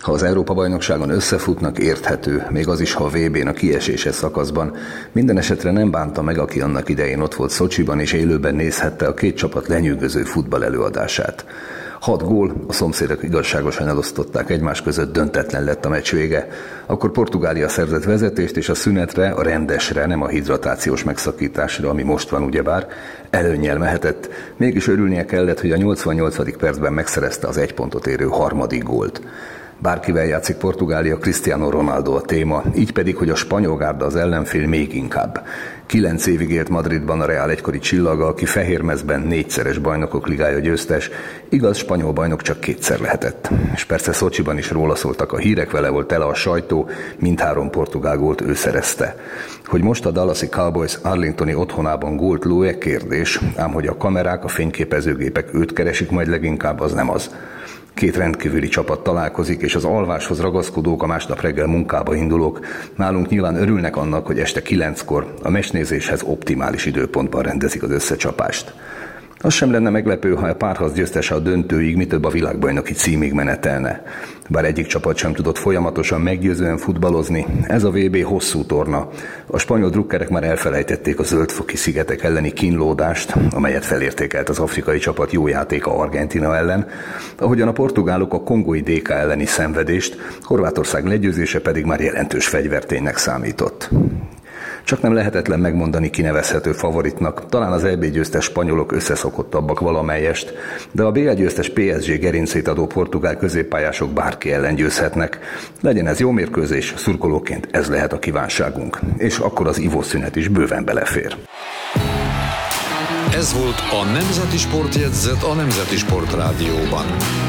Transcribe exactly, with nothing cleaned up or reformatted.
Ha az Európa-bajnokságon összefutnak, érthető, még az is, ha a vé bén a kieséses szakaszban. Minden esetre nem bánta meg, aki annak idején ott volt Szocsiban, és élőben nézhette a két csapat lenyűgöző futball előadását. Hat gól, a szomszédok igazságosan elosztották egymás között, döntetlen lett a meccs vége. Akkor Portugália szerzett vezetést, és a szünetre, a rendesre, nem a hidratációs megszakításra, ami most van ugyebár, előnnyel mehetett. Mégis örülnie kellett, hogy a nyolcvannyolcadik percben megszerezte az egy pontot érő harmadik gólt. Bárkivel játszik Portugália, Cristiano Ronaldo a téma, így pedig, hogy a spanyol gárda az ellenfél még inkább. Kilenc évig élt Madridban a Real egykori csillaga, aki fehérmezben négyszeres bajnokok ligája győztes, igaz, spanyol bajnok csak kétszer lehetett. És persze Szocsiban is róla szóltak a hírek, vele volt tele a sajtó, mindhárom portugál gólt ő szerezte. Hogy most a Dallasi Cowboys Arlingtoni otthonában gólt lő-e kérdés, ám hogy a kamerák, a fényképezőgépek őt keresik majd leginkább, az nem az. Két rendkívüli csapat találkozik, és az alváshoz ragaszkodók, a másnap reggel munkába indulók nálunk nyilván örülnek annak, hogy este kilenckor a meccsnézéshez optimális időpontban rendezik az összecsapást. Az sem lenne meglepő, ha a párharc győztese a döntőig, mi több a világbajnoki címig menetelne. Bár egyik csapat sem tudott folyamatosan meggyőzően futballozni, ez a vé bé hosszú torna. A spanyol drukkerek már elfelejtették a zöldfoki szigetek elleni kínlódást, amelyet felértékelt az afrikai csapat jó játéka Argentína ellen, ahogyan a portugálok a kongói dé ká elleni szenvedést, Horvátország legyőzése pedig már jelentős fegyverténynek számított. Csak nem lehetetlen megmondani kinevezhető favoritnak, talán az é bé győztes spanyolok összeszokottabbak valamelyest, de a bé el győztes pé es gé gerincét adó portugál középpályások bárki ellen győzhetnek. Legyen ez jó mérkőzés, szurkolóként ez lehet a kívánságunk. És akkor az ivószünet is bőven belefér. Ez volt a Nemzeti Sportjegyzet a Nemzeti Sport Rádióban.